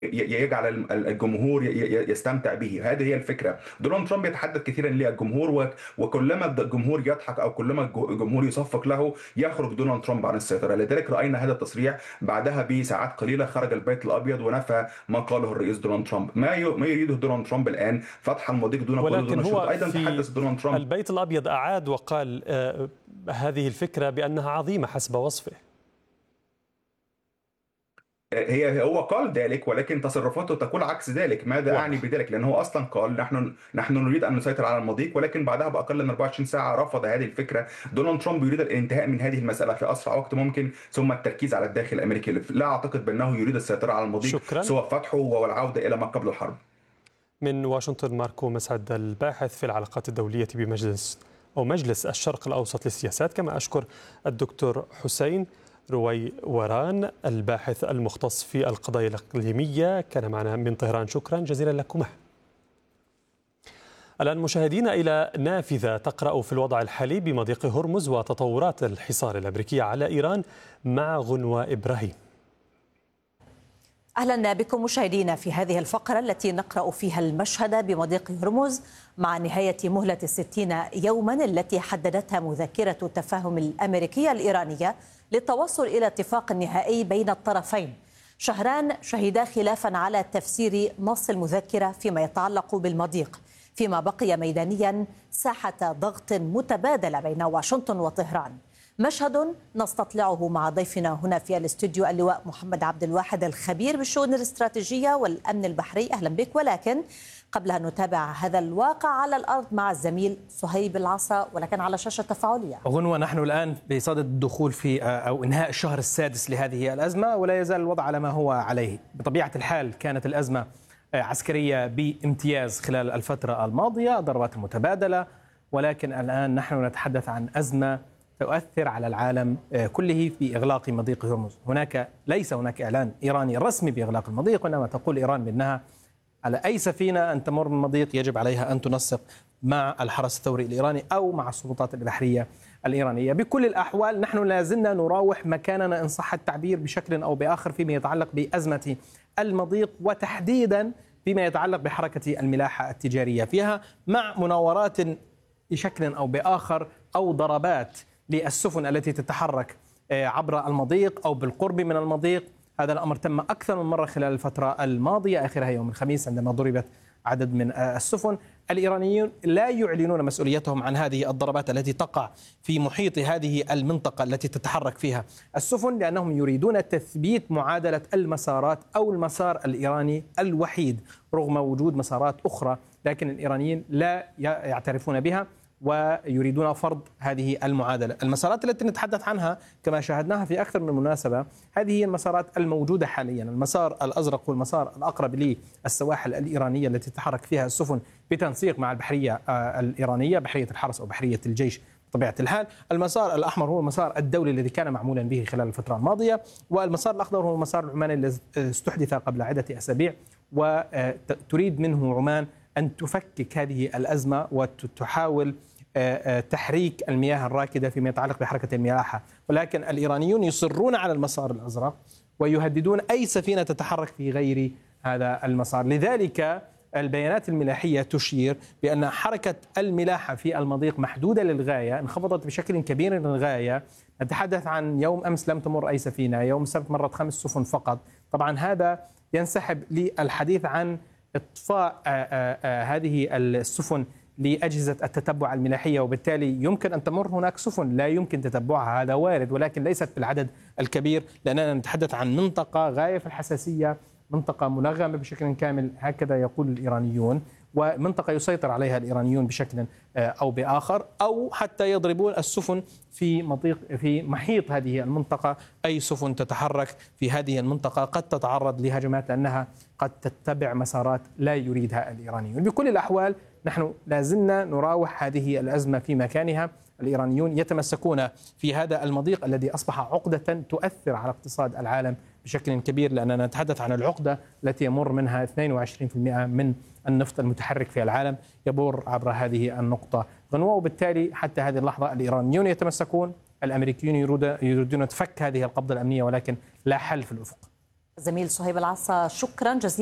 يجعل الجمهور يستمتع به. هذه هي الفكره. دونالد ترامب يتحدث كثيرا للجمهور، وكلما الجمهور يضحك او كلما الجمهور يصفق له يخرج دونالد ترامب عن السيطره. لذلك راينا هذا التصريح بعدها بساعات قليله خرج البيت الابيض ونفى ما قاله الرئيس دونالد ترامب. ما يريده دونالد ترامب الان فتح المضيق دون قيود ولكن دون شروط. هو ايضا في تحدث دونالد ترامب. البيت الأبيض أعاد وقال هذه الفكرة بأنها عظيمة حسب وصفه. هو قال ذلك، ولكن تصرفاته تقول عكس ذلك. ماذا أعني واضح. بذلك؟ لأنه هو أصلا قال نحن نريد أن نسيطر على المضيق، ولكن بعدها بأقل من 24 ساعة رفض هذه الفكرة. دونالد ترامب يريد الانتهاء من هذه المسألة في أسرع وقت ممكن، ثم التركيز على الداخل الأمريكي. لا أعتقد بأنه يريد السيطرة على المضيق شكرا. سوى فتحه والعودة إلى ما قبل الحرب. من واشنطن ماركو مسعد، الباحث في العلاقات الدولية مجلس الشرق الأوسط للسياسات. كما أشكر الدكتور حسين رويوران الباحث المختص في القضايا الإقليمية، كان معنا من طهران. شكرا جزيلا لكما. الآن مشاهدينا إلى نافذة تقرأ في الوضع الحالي بمضيق هرمز وتطورات الحصار الأمريكي على إيران مع غنوة إبراهيم. أهلا بكم مشاهدينا في هذه الفقرة التي نقرأ فيها المشهد بمضيق هرمز مع نهاية مهلة 60 يوما التي حددتها مذكرة التفاهم الأمريكية الإيرانية للتوصل إلى اتفاق نهائي بين الطرفين. شهران شهدا خلافا على تفسير نص المذكرة فيما يتعلق بالمضيق، فيما بقي ميدانيا ساحة ضغط متبادلة بين واشنطن وطهران. مشهد نستطلعه مع ضيفنا هنا في الاستوديو اللواء محمد عبد الواحد الخبير بالشؤون الاستراتيجية والأمن البحري. أهلا بك. ولكن قبل أن نتابع هذا الواقع على الأرض مع الزميل صهيب العصا، ولكن على شاشة تفاعلية. غنوة، نحن الآن بصدد الدخول في أو إنهاء الشهر السادس لهذه الأزمة، ولا يزال الوضع على ما هو عليه. بطبيعة الحال كانت الأزمة عسكرية بامتياز خلال الفترة الماضية، ضربات متبادلة، ولكن الآن نحن نتحدث عن أزمة تؤثر على العالم كله في إغلاق مضيق هرمز. ليس هناك إعلان إيراني رسمي بإغلاق المضيق، وإنما تقول إيران بأنها على أي سفينة أن تمر من المضيق يجب عليها أن تنسق مع الحرس الثوري الإيراني أو مع السلطات البحرية الإيرانية. بكل الأحوال نحن لازلنا نراوح مكاننا إن صح التعبير بشكل أو بآخر فيما يتعلق بأزمة المضيق، وتحديدا فيما يتعلق بحركة الملاحة التجارية فيها، مع مناورات بشكل أو بآخر أو ضربات للسفن التي تتحرك عبر المضيق أو بالقرب من المضيق. هذا الأمر تم أكثر من مرة خلال الفترة الماضية، آخرها يوم الخميس عندما ضربت عدد من السفن. الإيرانيون لا يعلنون مسؤوليتهم عن هذه الضربات التي تقع في محيط هذه المنطقة التي تتحرك فيها السفن، لأنهم يريدون تثبيت معادلة المسارات أو المسار الإيراني الوحيد رغم وجود مسارات أخرى، لكن الإيرانيين لا يعترفون بها ويريدون فرض هذه المعادلة. المسارات التي نتحدث عنها كما شاهدناها في أكثر من مناسبة، هذه هي المسارات الموجودة حاليا. المسار الأزرق هو المسار الأقرب للسواحل الإيرانية التي تتحرك فيها السفن بتنسيق مع البحرية الإيرانية، بحرية الحرس أو بحرية الجيش بطبيعة الحال. المسار الأحمر هو المسار الدولي الذي كان معمولا به خلال الفترة الماضية، والمسار الأخضر هو المسار العماني الذي استحدث قبل عدة أسابيع، وتريد منه عمان أن تفكك هذه الأزمة وتحاول تحريك المياه الراكدة فيما يتعلق بحركة الملاحة. ولكن الإيرانيون يصرون على المسار الأزرق ويهددون أي سفينة تتحرك في غير هذا المسار. لذلك البيانات الملاحية تشير بأن حركة الملاحة في المضيق محدودة للغاية، انخفضت بشكل كبير للغاية. نتحدث عن يوم أمس لم تمر أي سفينة، يوم السبت مرت 5 سفن فقط. طبعا هذا ينسحب للحديث عن إطفاء هذه السفن لأجهزة التتبع الملاحية، وبالتالي يمكن أن تمر هناك سفن لا يمكن تتبعها، هذا وارد، ولكن ليست بالعدد الكبير، لأننا نتحدث عن منطقة غاية في الحساسية، منطقة منغمة بشكل كامل هكذا يقول الإيرانيون، ومنطقة يسيطر عليها الإيرانيون بشكل أو بآخر، أو حتى يضربون السفن في محيط هذه المنطقة. أي سفن تتحرك في هذه المنطقة قد تتعرض لهجمات لأنها قد تتبع مسارات لا يريدها الإيرانيون. بكل الأحوال نحن لازلنا نراوح هذه الأزمة في مكانها. الإيرانيون يتمسكون في هذا المضيق الذي أصبح عقدة تؤثر على اقتصاد العالم بشكل كبير، لأننا نتحدث عن العقدة التي يمر منها 22% من النفط المتحرك في العالم يمر عبر هذه النقطة غنوة. وبالتالي حتى هذه اللحظة الإيرانيون يتمسكون، الأمريكيون يريدون تفك هذه القبضة الأمنية، ولكن لا حل في الأفق. زميل صهيب العصا، شكرا جزيلا.